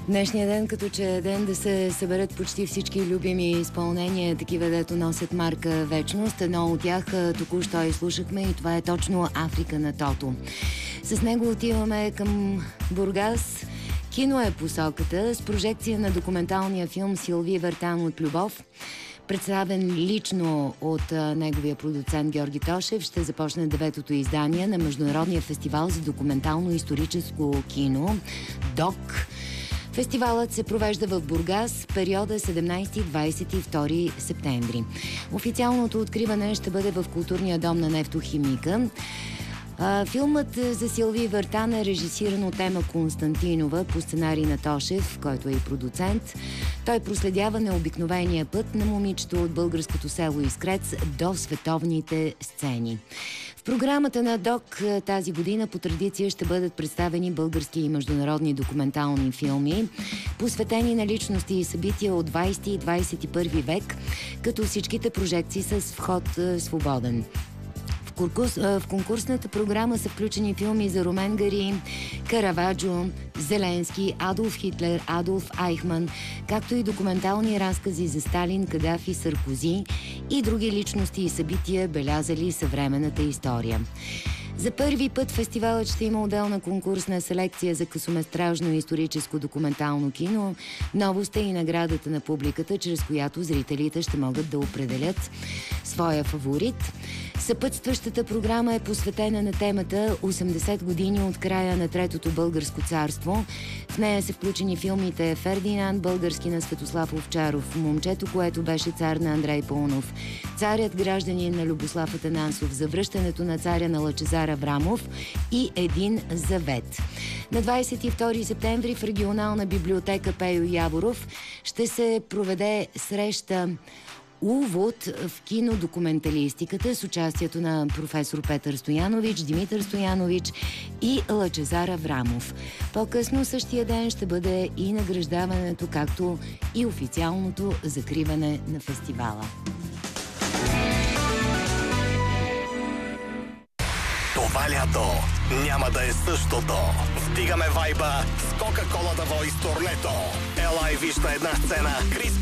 Днешния ден, като че е ден да се съберат почти всички любими изпълнения, такива дето носят марка Вечност. Едно от тях току-що изслушахме и това е точно Африка на Тото. С него отиваме към Бургас. Кино е посоката с прожекция на документалния филм Силви Вертан от любов. Представен лично от неговия продуцент Георги Тошев, ще започне 9-то издание на Международния фестивал за документално-историческо кино ДОК. Фестивалът се провежда в Бургас, периода 17-22 септември. Официалното откриване ще бъде в Културния дом на Нефтохимика. Филмът за Силви Вертан е режисиран от Ема Константинова по сценарий на Тошев, който е и продуцент. Той проследява необикновения път на момичето от българското село Искрец до световните сцени. В програмата на ДОК тази година по традиция ще бъдат представени български и международни документални филми, посветени на личности и събития от 20 и 21 век, като всичките прожекции са с вход свободен. В конкурсната програма са включени филми за Румен Гари, Караваджо, Зеленски, Адолф Хитлер, Адолф Айхман, както и документални разкази за Сталин, Кадафи, Саркози и други личности и събития, белязали съвременната история. За първи път фестивалът ще има отделна конкурсна селекция за късометражно историческо документално кино. Новост е и наградата на публиката, чрез която зрителите ще могат да определят своя фаворит. Съпътстващата програма е посветена на темата 80 години от края на Третото българско царство. В нея са включени филмите Фердинанд, български на Светослав Овчаров, Момчето, което беше цар на Андрей Паунов, Царят гражданин на Любослав Атанасов, Завръщането на царя на Лъчезар Аврамов и Един завет. На 22 септември в регионална библиотека Пейо Яворов ще се проведе среща Увод в кинодокументалистиката с участието на професор Петър Стоянович, Димитър Стоянович и Лъчезар Аврамов. По-късно същия ден ще бъде и награждаването, както и официалното закриване на фестивала. Това лято няма да е същото. Вдигаме вайба с Кока-Кола да Voice турнето. Ела и виж на една сцена Крис